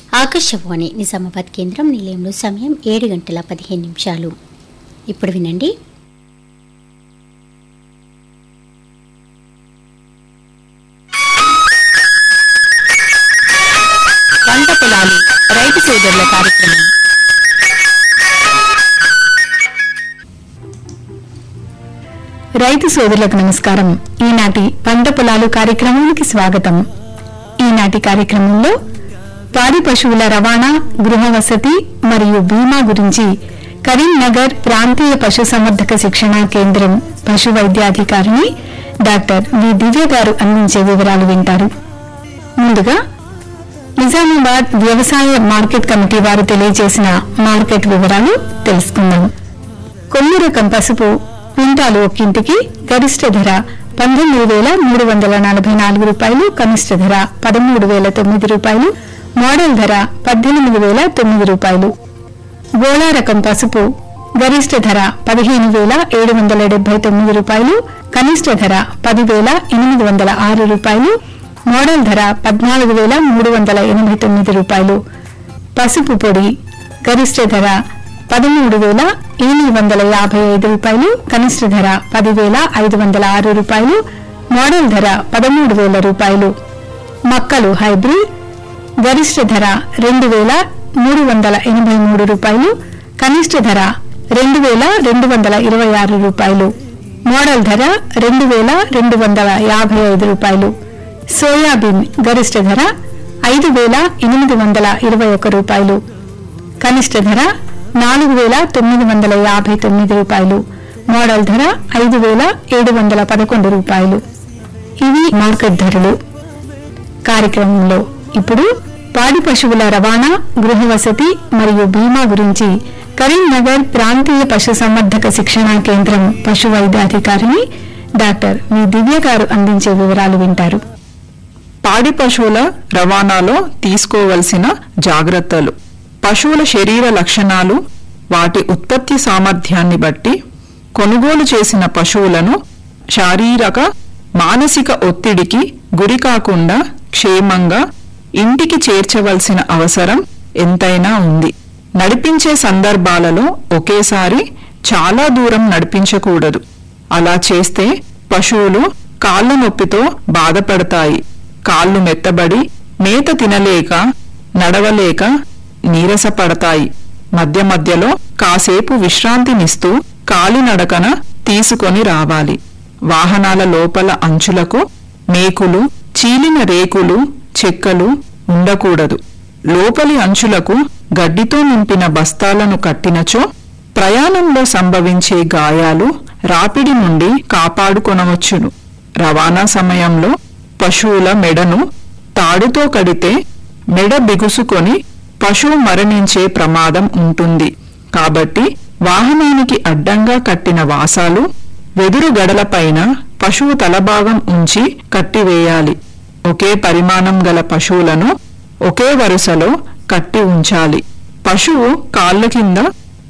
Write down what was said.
ఆకాశవాణి నిజామాబాద్ కేంద్రం నిలయంలో సమయం 7:15. ఇప్పుడు వినండి. పంట పొలాలు రైతు సోదరుల కార్యక్రమం. రైతు సోదరులకు నమస్కారం. ఈనాటి పంట పొలాలు కార్యక్రమానికి స్వాగతం. ఈనాటి కార్యక్రమంలో పాడి పశువుల రవాణా, గృహ వసతి మరియు బీమా గురించి కరీంనగర్ ప్రాంతీయ పశు సంవర్ధక శిక్షణా కేంద్రం పశు వైద్యాధికారిని డాక్టర్ వి దివ్య గారు అందించే వివరాలు వింటారు. ముందుగా నిజామాబాద్ వ్యవసాయ మార్కెట్ కమిటీ వారు తెలియజేసిన మార్కెట్ వివరాలు తెలుసుకుందాం. కొల్లు రకం పసుపు క్వింటాలు ఒక్కింటికి గరిష్ట ధర 19,344 రూపాయలు, కనిష్ట ధర 13,009 రూపాయలు, మోడల్ ధర 18,009 రూపాయలు. గోళా రకం పసుపు గరిష్ట ధర 15,779 రూపాయలు, కనిష్ట ధర 10,806 రూపాయలు, మోడల్ ధర 14,389 రూపాయలు. పసుపు పొడి గరిష్ట ధర 13,855 రూపాయలు, కనిష్ట ధర 10,506 రూపాయలు, మోడల్ ధర 13,000 రూపాయలు. మక్కలు హైబ్రిడ్ గరిష్ట ధర 2,383 రూపాయలు, కనిష్ట ధర 2,226 రూపాయలు, మోడల్ ధర 2,255 రూపాయలు. సోయాబీన్ గరిష్ట ధర 5,821 రూపాయలు, కనిష్ట ధర 4,959 రూపాయలు, మోడల్ ధర 5,711 రూపాయలు. ఇవి మార్కెట్ ధరలు. కార్యక్రమంలో ఇప్పుడు పాడి పశువుల రవాణా, గృహ వసతి మరియు బీమా గురించి కరీంనగర్ ప్రాంతీయ పశు సంవర్ధక శిక్షణా కేంద్రం పశు వైద్యాధికారిని డాక్టర్ వి దివ్య గారు అందించే వివరాలు వింటారు. పాడి పశువుల రవాణాలో తీసుకోవలసిన జాగ్రత్తలు. పశువుల శరీర లక్షణాలు, వాటి ఉత్పత్తి సామర్థ్యాన్ని బట్టి కొనుగోలు చేసిన పశువులను శారీరక, మానసిక ఒత్తిడికి గురి కాకుండా క్షేమంగా ఇంటికి చేర్చవలసిన అవసరం ఎంతైనా ఉంది. నడిపించే సందర్భాలలో ఒకేసారి చాలా దూరం నడిపించకూడదు. అలా చేస్తే పశువులు కాళ్ళ నొప్పితో బాధపడతాయి. కాళ్ళు మెత్తబడి మేత తినలేక, నడవలేక నీరసపడతాయి. మధ్య మధ్యలో కాసేపు విశ్రాంతినిస్తూ కాలినడకన తీసుకొని రావాలి. వాహనాల లోపల అంచులకు మేకులు, చీలిన రేకులు, చెక్కలు ఉండకూడదు. లోపలి అంచులకు గడ్డితో నింపిన బస్తాలను కట్టినచో ప్రయాణంలో సంభవించే గాయాలు, రాపిడి నుండి కాపాడుకొనవచ్చును. రవాణా సమయంలో పశువుల మెడను తాడుతో కడితే మెడ బిగుసుకొని పశువు మరణించే ప్రమాదం ఉంటుంది. కాబట్టి వాహనానికి అడ్డంగా కట్టిన వాసాలు, వెదురు గడలపైన పశువు తలభాగం ఉంచి కట్టివేయాలి. ఒకే పరిమాణం గల పశువులను ఒకే వరుసలో కట్టి ఉంచాలి. పశువు కాళ్ళ కింద